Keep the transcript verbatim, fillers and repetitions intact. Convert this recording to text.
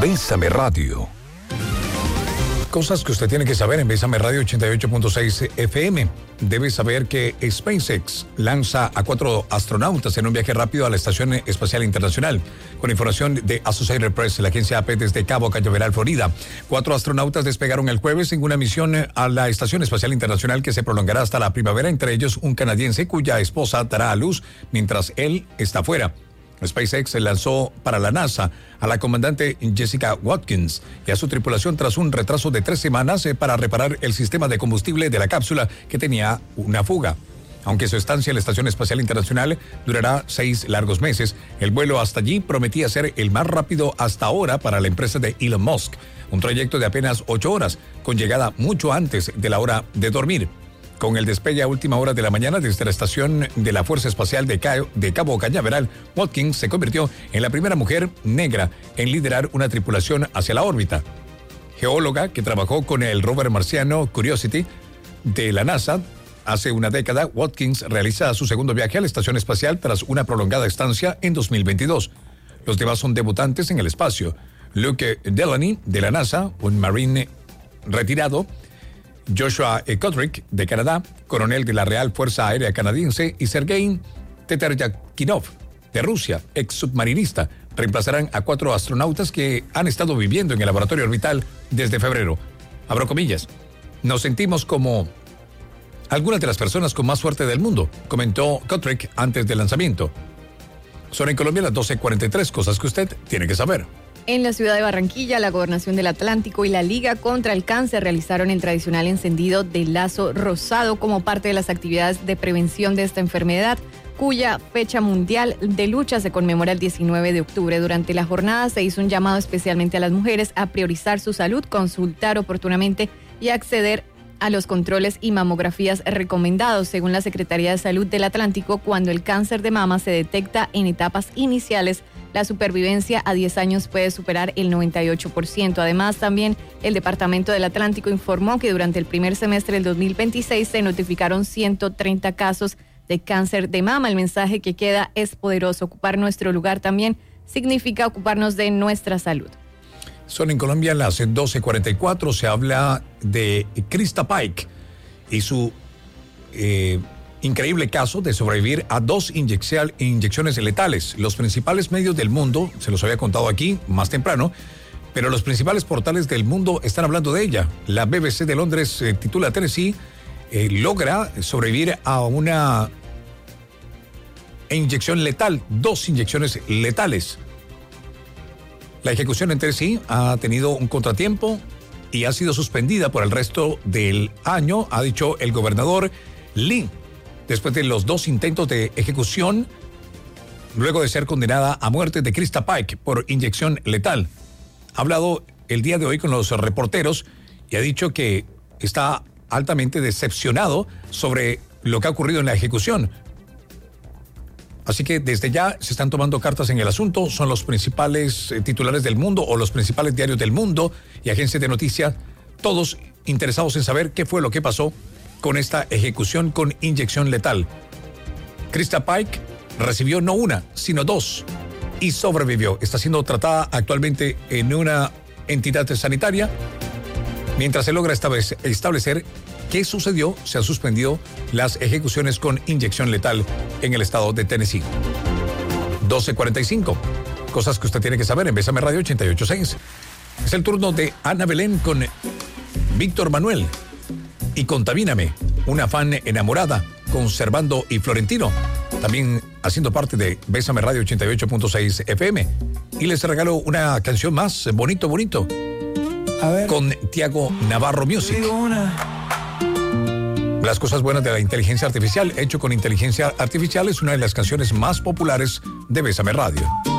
Bésame Radio. Cosas que usted tiene que saber en Bésame Radio ochenta y ocho punto seis F M. Debe saber que SpaceX lanza a cuatro astronautas en un viaje rápido a la Estación Espacial Internacional. Con información de Associated Press, la agencia A P desde Cabo Cañaveral, Florida. Cuatro astronautas despegaron el jueves en una misión a la Estación Espacial Internacional que se prolongará hasta la primavera, entre ellos un canadiense cuya esposa dará a luz mientras él está fuera. SpaceX se lanzó para la NASA a la comandante Jessica Watkins y a su tripulación tras un retraso de tres semanas para reparar el sistema de combustible de la cápsula que tenía una fuga. Aunque su estancia en la Estación Espacial Internacional durará seis largos meses, el vuelo hasta allí prometía ser el más rápido hasta ahora para la empresa de Elon Musk, un trayecto de apenas ocho horas, con llegada mucho antes de la hora de dormir. Con el despegue a última hora de la mañana desde la estación de la Fuerza Espacial de, Ca- de Cabo Cañaveral, Watkins se convirtió en la primera mujer negra en liderar una tripulación hacia la órbita. Geóloga que trabajó con el rover marciano Curiosity de la NASA hace una década, Watkins realiza su segundo viaje a la estación espacial tras una prolongada estancia en dos mil veintidós. Los demás son debutantes en el espacio. Luke Delaney de la NASA, un marine retirado, Joshua Kodrick, de Canadá, coronel de la Real Fuerza Aérea Canadiense, y Sergei Teteryakinov, de Rusia, ex submarinista, reemplazarán a cuatro astronautas que han estado viviendo en el laboratorio orbital desde febrero. Abro comillas. Nos sentimos como algunas de las personas con más suerte del mundo, comentó Kodrick antes del lanzamiento. Son en Colombia las doce cuarenta y tres, cosas que usted tiene que saber. En la ciudad de Barranquilla, la Gobernación del Atlántico y la Liga contra el Cáncer realizaron el tradicional encendido del lazo rosado como parte de las actividades de prevención de esta enfermedad, cuya fecha mundial de lucha se conmemora el diecinueve de octubre. Durante la jornada se hizo un llamado especialmente a las mujeres a priorizar su salud, consultar oportunamente y acceder a los controles y mamografías recomendados. Según la Secretaría de Salud del Atlántico, cuando el cáncer de mama se detecta en etapas iniciales, la supervivencia a diez años puede superar el noventa y ocho por ciento. Además, también el Departamento del Atlántico informó que durante el primer semestre del dos mil veintiséis se notificaron ciento treinta casos de cáncer de mama. El mensaje que queda es poderoso. Ocupar nuestro lugar también significa ocuparnos de nuestra salud. Son en Colombia las doce cuarenta y cuatro. Se habla de Krista Pike y su eh, increíble caso de sobrevivir a dos inyeccia- inyecciones letales. Los principales medios del mundo, se los había contado aquí más temprano, pero los principales portales del mundo están hablando de ella. La B B C de Londres eh, titula Tennessee eh, logra sobrevivir a una inyección letal, dos inyecciones letales. La ejecución en Tennessee ha tenido un contratiempo y ha sido suspendida por el resto del año, ha dicho el gobernador Lee, después de los dos intentos de ejecución, luego de ser condenada a muerte de Krista Pike por inyección letal. Ha hablado el día de hoy con los reporteros y ha dicho que está altamente decepcionado sobre lo que ha ocurrido en la ejecución. Así que desde ya se están tomando cartas en el asunto. Son los principales eh, titulares del mundo o los principales diarios del mundo y agencias de noticias, todos interesados en saber qué fue lo que pasó con esta ejecución con inyección letal. Krista Pike recibió no una, sino dos y sobrevivió. Está siendo tratada actualmente en una entidad sanitaria. Mientras se logra establecer qué sucedió, se han suspendido las ejecuciones con inyección letal en el estado de Tennessee. doce cuarenta y cinco. Cosas que usted tiene que saber en Bésame Radio ochenta y ocho punto seis. Es el turno de Ana Belén con Víctor Manuel y Contamíname, una fan enamorada con Servando y Florentino, también haciendo parte de Bésame Radio ochenta y ocho punto seis F M. Y les regalo una canción más, Bonito, Bonito, a ver, con Tiago Navarro Music. Las cosas buenas de la inteligencia artificial, hecho con inteligencia artificial, es una de las canciones más populares de Bésame Radio.